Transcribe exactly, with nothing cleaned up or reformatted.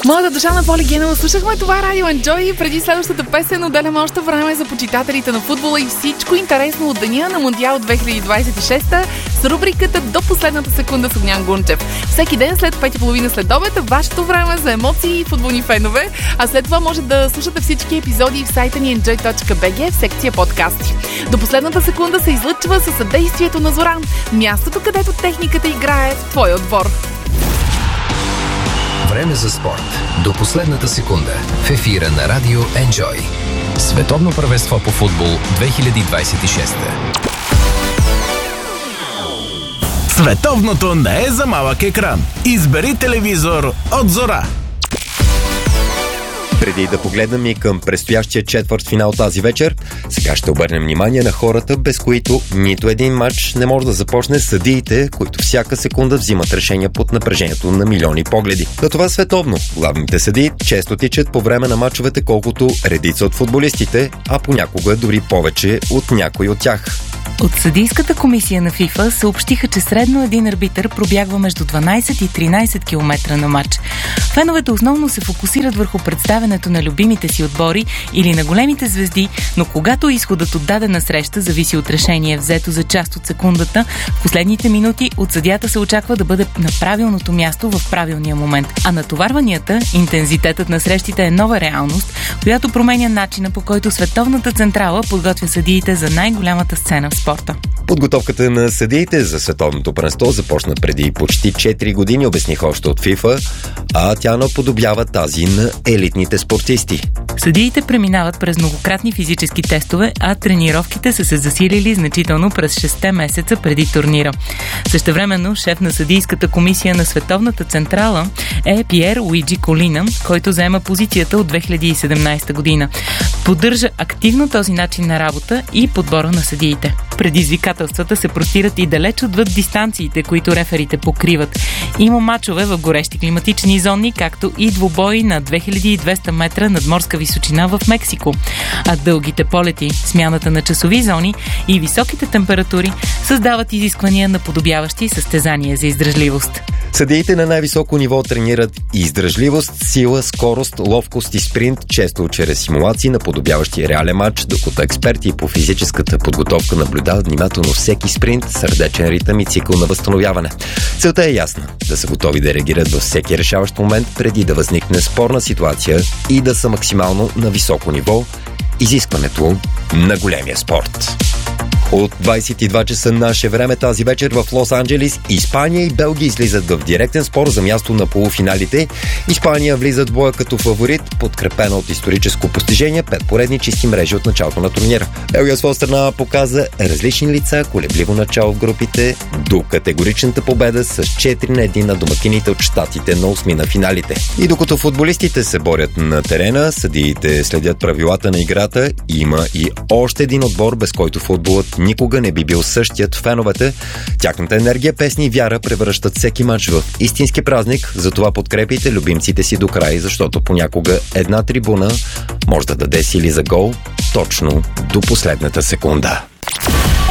Моята душа на Поли Генова. Слушахме това радио Enjoy. Преди следващата песен отделям още време за почитателите на футбола и всичко интересно от деня на Мондиал две хиляди двадесет и шеста с рубриката До последната секунда с Огнян Гунчев. Всеки ден след пет и половина след обед вашето време за емоции и футболни фенове. А след това може да слушате всички епизоди в сайта ни enjoy точка би джи в секция подкасти. До последната секунда се излъчва със съдействието на Зоран. Мястото, където техниката играе в твой отбор. Време за спорт. До последната секунда. В ефира на Радио Enjoy. Световно първенство по футбол две хиляди двадесет и шеста. Световното не е за малък екран. Избери телевизор от Зора. Преди да погледнем и към предстоящия четвъртфинал тази вечер, сега ще обърнем внимание на хората, без които нито един матч не може да започне, съдиите, които всяка секунда взимат решения под напрежението на милиони погледи. За това световно главните съдии често тичат по време на мачовете колкото редица от футболистите, а понякога дори повече от някой от тях. От съдийската комисия на ФИФА съобщиха, че средно един арбитър пробягва между дванадесет и тринадесет километра на матч. Феновете основно се фокусират върху представянето на любимите си отбори или на големите звезди, но когато изходът от дадена среща зависи от решение взето за част от секундата, в последните минути от съдията се очаква да бъде на правилното място в правилния момент. А натоварванията, интензитетът на срещите е нова реалност, която променя начина, по който световната централа подготвя съдиите за най-голямата сцена в спорта. Подготовката на съдиите за световното първенство започна преди почти четири години, обясниха още от ФИФА, а тя наподобява тази на елитните спортисти. Съдиите преминават през многократни физически тестове, а тренировките са се засилили значително през шестте месеца преди турнира. Същевременно шеф на съдийската комисия на световната централа е Пиер Луиджи Колина, който заема позицията от две хиляди и седемнадесета година. Поддържа активно този начин на работа и подбора на съдиите. Предизвикателствата се простират и далеч отвъд дистанциите, които реферите покриват. Има мачове в горещи климатични зони, както и двубои на две хиляди и двеста метра надморска височина в Мексико. А дългите полети, смяната на часови зони и високите температури създават изисквания на подобяващи състезания за издръжливост. Съдиите на най-високо ниво тренират издръжливост, сила, скорост, ловкост и спринт, често чрез симулации на подобяващи реален матч, докато експерти по физическата подготовка наблюдават внимателно всеки спринт, сърдечен ритъм и цикъл на възстановяване. Целта е ясна – да са готови да реагират във всеки решаващ момент преди да възникне спорна ситуация и да са максимално на високо ниво, изискването на големия спорт. От двадесет и два часа наше време тази вечер в Лос-Анджелис Испания и Белгия излизат в директен спор за място на полуфиналите. Испания влизат в боя като фаворит, подкрепена от историческо постижение, пет поредни чисти мрежи от началото на турнира. Белгия своя страна показа различни лица, колебливо начало в групите, до категоричната победа с четири на едно на домакините от щатите на осми на финалите. И докато футболистите се борят на терена, съдиите следят правилата на играта, има и още един отбор, без който футболът никога не би бил същият. Феновете, тяхната енергия, песни и вяра превръщат всеки мач в истински празник, затова подкрепите любимците си до край, защото понякога една трибуна може да даде сили за гол точно до последната секунда.